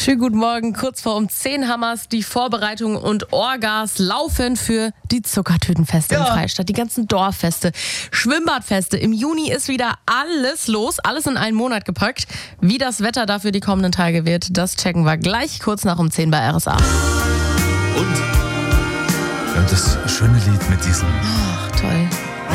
Schönen guten Morgen, kurz vor 10 Hammers. Die Vorbereitungen und Orgas laufen für die Zuckertütenfeste im Freistaat. Die ganzen Dorffeste, Schwimmbadfeste. Im Juni ist wieder alles los, alles in einen Monat gepackt. Wie das Wetter dafür die kommenden Tage wird, das checken wir gleich kurz nach 10 bei RSA. Und das schöne Lied mit diesem... Ach, toll.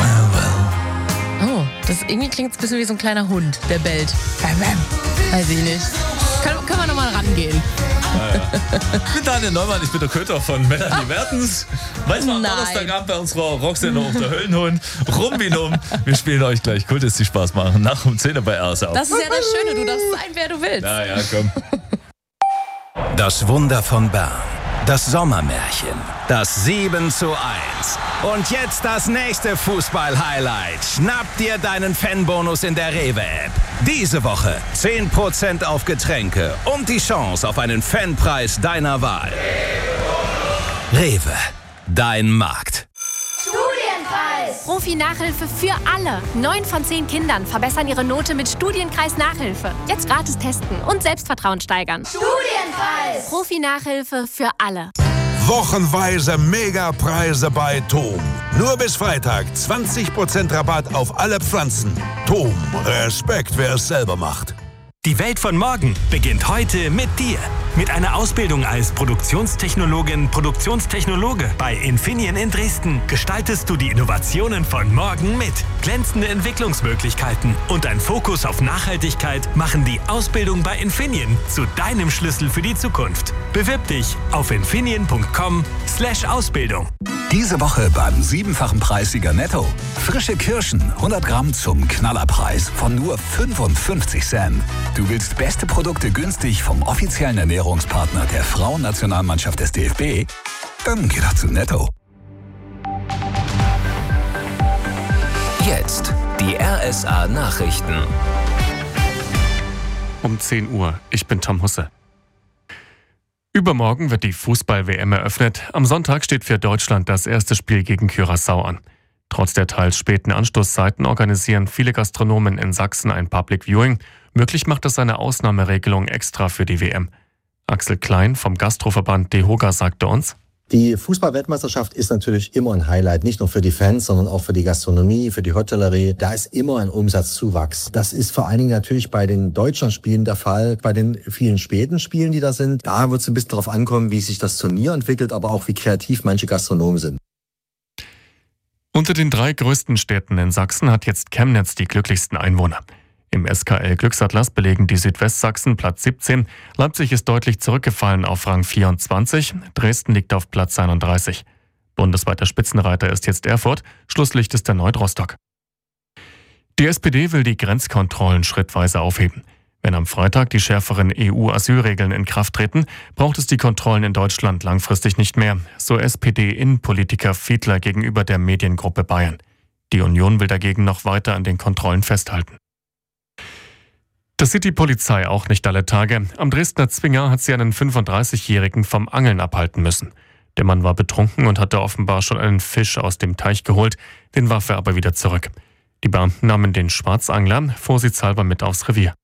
Well. Oh, das irgendwie klingt ein bisschen wie so ein kleiner Hund, der bellt. Weiß ich nicht. Können wir nochmal rangehen? Ja. Ich bin Daniel Neumann, ich bin der Köter von Melanie Mertens. Manchmal am Donnerstagabend bei unserer Rocksendung auf der Höllenhund. Rumbinum. Wir spielen euch gleich Kultis, die Spaß machen. Nach 10 bei RSA. Das ist ja das Schöne, du darfst sein, wer du willst. Ja, komm. Das Wunder von Bern. Das Sommermärchen. Das 7:1. Und jetzt das nächste Fußball-Highlight. Schnapp dir deinen Fanbonus in der Rewe-App. Diese Woche 10% auf Getränke und die Chance auf einen Fanpreis deiner Wahl. Rewe. Dein Markt. Studienpreis! Profi-Nachhilfe für alle. 9 von 10 Kindern verbessern ihre Note mit Studienkreis-Nachhilfe. Jetzt gratis testen und Selbstvertrauen steigern. Studienpreis! Profi-Nachhilfe für alle. Wochenweise Megapreise bei TOM. Nur bis Freitag 20% Rabatt auf alle Pflanzen. TOM, Respekt, wer es selber macht. Die Welt von morgen beginnt heute mit dir. Mit einer Ausbildung als Produktionstechnologe bei Infineon in Dresden gestaltest du die Innovationen von morgen mit. Glänzende Entwicklungsmöglichkeiten und ein Fokus auf Nachhaltigkeit machen die Ausbildung bei Infineon zu deinem Schlüssel für die Zukunft. Bewirb dich auf infineon.com/Ausbildung. Diese Woche beim 7-fachen Preissieger Netto. Frische Kirschen, 100 Gramm zum Knallerpreis von nur 55 Cent. Du willst beste Produkte günstig vom offiziellen Ernährungspartner der Frauennationalmannschaft des DFB? Dann geh doch zu Netto. Jetzt die RSA Nachrichten. Um 10 Uhr. Ich bin Tom Husse. Übermorgen wird die Fußball-WM eröffnet. Am Sonntag steht für Deutschland das erste Spiel gegen Curaçao an. Trotz der teils späten Anstoßzeiten organisieren viele Gastronomen in Sachsen ein Public Viewing. Möglich macht es eine Ausnahmeregelung extra für die WM. Axel Klein vom Gastroverband DEHOGA sagte uns: Die Fußball-Weltmeisterschaft ist natürlich immer ein Highlight, nicht nur für die Fans, sondern auch für die Gastronomie, für die Hotellerie. Da ist immer ein Umsatzzuwachs. Das ist vor allen Dingen natürlich bei den Deutschlandspielen der Fall. Bei den vielen späten Spielen, die da sind, da wird es ein bisschen darauf ankommen, wie sich das Turnier entwickelt, aber auch wie kreativ manche Gastronomen sind. Unter den 3 größten Städten in Sachsen hat jetzt Chemnitz die glücklichsten Einwohner. Im SKL Glücksatlas belegen die Südwestsachsen Platz 17, Leipzig ist deutlich zurückgefallen auf Rang 24, Dresden liegt auf Platz 31. Bundesweiter Spitzenreiter ist jetzt Erfurt, Schlusslicht ist erneut Rostock. Die SPD will die Grenzkontrollen schrittweise aufheben. Wenn am Freitag die schärferen EU-Asylregeln in Kraft treten, braucht es die Kontrollen in Deutschland langfristig nicht mehr, so SPD-Innenpolitiker Fiedler gegenüber der Mediengruppe Bayern. Die Union will dagegen noch weiter an den Kontrollen festhalten. Das sieht die Polizei auch nicht alle Tage. Am Dresdner Zwinger hat sie einen 35-Jährigen vom Angeln abhalten müssen. Der Mann war betrunken und hatte offenbar schon einen Fisch aus dem Teich geholt, den warf er aber wieder zurück. Die Beamten nahmen den Schwarzangler vorsichtshalber mit aufs Revier.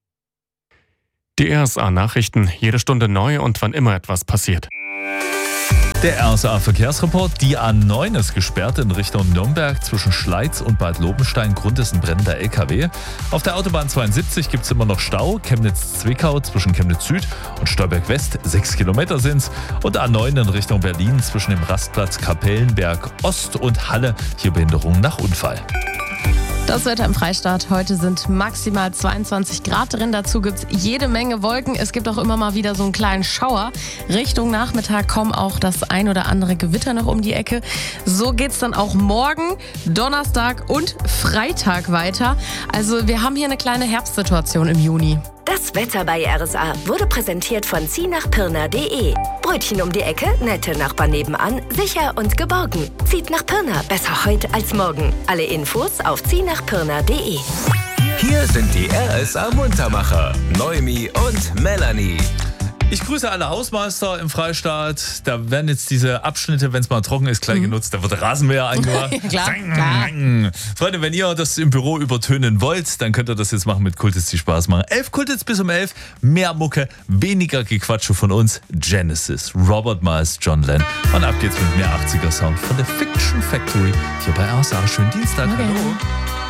Die RSA-Nachrichten, jede Stunde neu und wann immer etwas passiert. Der RSA-Verkehrsreport. Die A9 ist gesperrt in Richtung Nürnberg zwischen Schleiz und Bad Lobenstein. Grund ist ein brennender LKW. Auf der Autobahn 72 gibt es immer noch Stau. Chemnitz-Zwickau zwischen Chemnitz-Süd und Stolberg-West. 6 Kilometer sind's. Und A9 in Richtung Berlin zwischen dem Rastplatz Kapellenberg Ost und Halle. Hier Behinderung nach Unfall. Das Wetter im Freistaat. Heute sind maximal 22 Grad drin. Dazu gibt es jede Menge Wolken. Es gibt auch immer mal wieder so einen kleinen Schauer. Richtung Nachmittag kommen auch das ein oder andere Gewitter noch um die Ecke. So geht's dann auch morgen, Donnerstag und Freitag weiter. Also wir haben hier eine kleine Herbstsituation im Juni. Das Wetter bei RSA wurde präsentiert von ziehnachpirna.de. Brötchen um die Ecke, nette Nachbarn nebenan, sicher und geborgen. Zieht nach Pirna, besser heute als morgen. Alle Infos auf ziehnachpirna.de. Hier sind die RSA Muntermacher, Noemi und Melanie. Ich grüße alle Hausmeister im Freistaat. Da werden jetzt diese Abschnitte, wenn es mal trocken ist, gleich genutzt. Da wird der Rasenmäher eingemacht. Klar. Freunde, wenn ihr das im Büro übertönen wollt, dann könnt ihr das jetzt machen mit Kultits, die Spaß machen. 11 Kultits bis um 11. Mehr Mucke, weniger Gequatsche von uns. Genesis, Robert Miles, John Lennon. Und ab geht's mit mehr 80er Sound von der Fiction Factory hier bei RSA. Schönen Dienstag. Okay. Hallo.